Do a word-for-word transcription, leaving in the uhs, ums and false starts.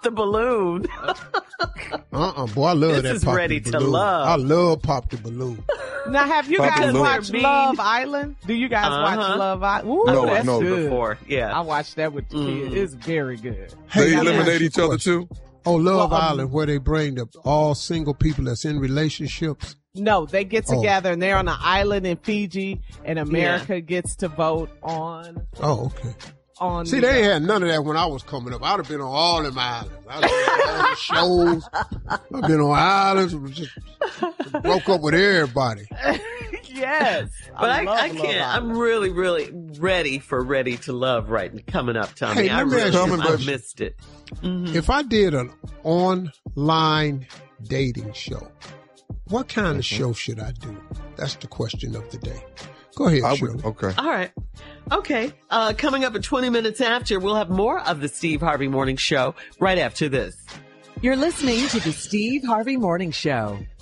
the balloon. Uh-uh, boy, I love this that is Pop ready the to Balloon. love. I love Pop the Balloon. Now, have you Pop guys Balloon. watched Mean. Love Island? Do you guys Uh-huh. watch Love Island? Ooh, No, that's no. good. Before, yeah. I watched that with the kids. Mm. It's very good. They Hey, let me eliminate ask you each a other question. too. Oh, Love Well, um, Island, where they bring the all single people that's in relationships. No, they get Oh. together and they're on an island in Fiji, and America gets to vote on Oh, okay. on. See, the, they ain't had none of that when I was coming up. I'd have been on all them islands. I'd have been on all the shows. I've been on islands. It was just broke up with everybody. Yes, But I, I, love Love can't. I'm Island. really, really ready for Ready to Love right coming up, Tommy. Hey, I let me really ask you a I question. missed it. If I did an online dating show, what kind of show should I do? That's the question of the day. Go ahead, I Shirley. would, okay. All right. Okay. Uh, coming up at twenty minutes after, we'll have more of the Steve Harvey Morning Show right after this. You're listening to the Steve Harvey Morning Show.